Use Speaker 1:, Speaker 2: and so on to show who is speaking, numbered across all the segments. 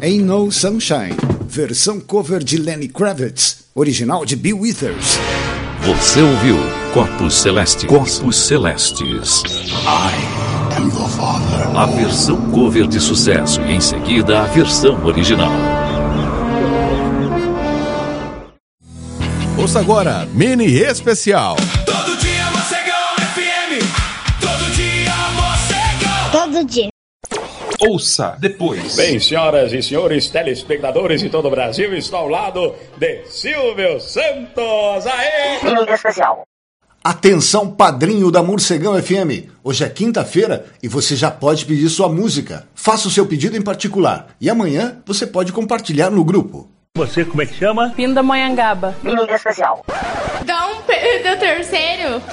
Speaker 1: Ain't No Sunshine, versão cover de Lenny Kravitz, original de Bill Withers.
Speaker 2: Você ouviu Corpos Celestes. Corpos Celestes.
Speaker 3: I am your father.
Speaker 2: A versão cover de sucesso e em seguida a versão original.
Speaker 4: Ouça agora, mini especial.
Speaker 5: Todo dia Mocegão FM. Todo dia Mocegão.
Speaker 6: Todo dia.
Speaker 4: Ouça depois.
Speaker 7: Bem, senhoras e senhores telespectadores de todo o Brasil, estou ao lado de Silvio Santos. Aê!
Speaker 6: Mini especial.
Speaker 1: Atenção, padrinho da Morcegão FM. Hoje é quinta-feira e você já pode pedir sua música. Faça o seu pedido em particular e amanhã você pode compartilhar no grupo.
Speaker 8: Você, como é que chama?
Speaker 6: Pindamonhangaba. Mini especial.
Speaker 9: Dom Pedro terceiro.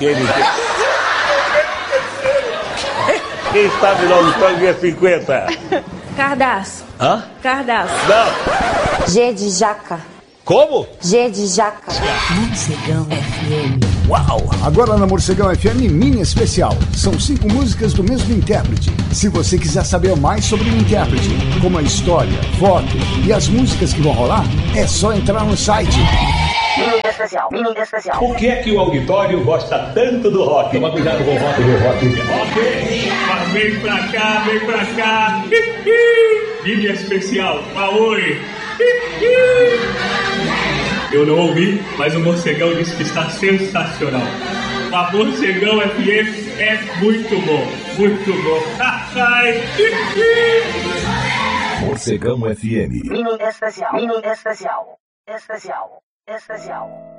Speaker 8: Quem sabe o nome do tango é 50?
Speaker 9: Cardaço.
Speaker 8: Hã?
Speaker 9: Cardaço.
Speaker 8: Não.
Speaker 6: G de jaca.
Speaker 8: Como?
Speaker 6: G de jaca.
Speaker 10: Morcegão FM.
Speaker 1: Uau! Agora na Morcegão FM mini especial. São 5 músicas do mesmo intérprete. Se você quiser saber mais sobre o intérprete, como a história, foto e as músicas que vão rolar, é só entrar no site.
Speaker 6: Mini especial. Mini especial.
Speaker 8: Por que é que o auditório gosta tanto do rock? Toma cuidado com o rock, Ok, mas vem pra cá, vem pra cá. Mídia especial, Aoi. Eu não ouvi, mas o Morcegão disse que está sensacional. A Morcegão FM é muito bom, muito bom.
Speaker 2: Morcegão FM.
Speaker 6: Mini especial. Mini especial. Especial. Especial.